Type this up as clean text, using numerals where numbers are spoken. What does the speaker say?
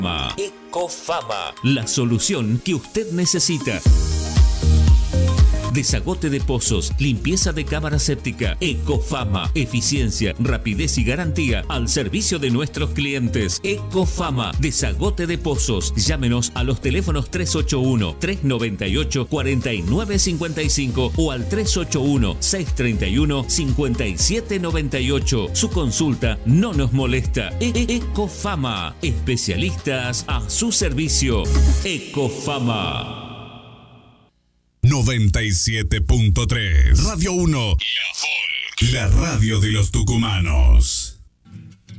Ecofama, la solución que usted necesita. Desagote de pozos, limpieza de cámara séptica. Ecofama, eficiencia, rapidez y garantía al servicio de nuestros clientes. Ecofama, desagote de pozos. Llámenos a los teléfonos 381-398-4955 o al 381-631-5798. Su consulta no nos molesta. Ecofama, especialistas a su servicio. Ecofama. 97.3 Radio 1, La radio de los tucumanos.